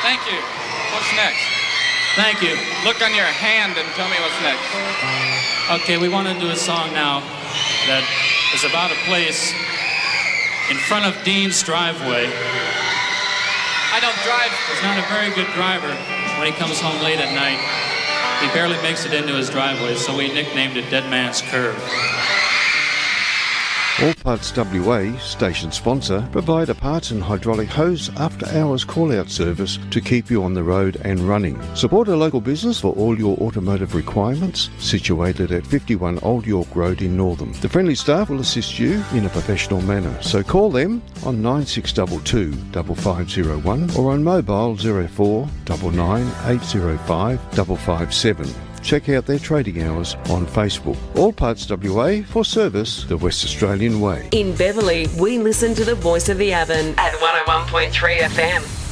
Thank you. What's next? Thank you. Look on your hand and tell me what's next. Okay, we want to do a song now that is about a place in front of Dean's driveway. I don't drive. He's not a very good driver when he comes home late at night. He barely makes it into his driveway, so we nicknamed it Dead Man's Curve. All Parts WA, station sponsor, provide a parts and hydraulic hose after-hours call-out service to keep you on the road and running. Support a local business for all your automotive requirements, situated at 51 Old York Road in Northam. The friendly staff will assist you in a professional manner, so call them on 9622 5501 or on mobile 04 99 805 557. Check out their trading hours on Facebook. All Parts WA for service the West Australian way. In Beverley, we listen to the voice of the Avon at 101.3 FM.